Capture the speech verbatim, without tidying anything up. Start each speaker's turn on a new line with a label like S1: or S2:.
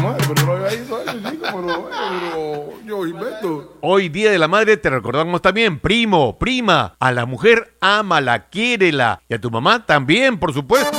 S1: mujer, pero no había ido eso, chico, pero, pero yo invento.
S2: Hoy, Día de la Madre, te recordamos también, primo, prima, a la mujer ámala, quiérela, y a tu mamá también, por supuesto.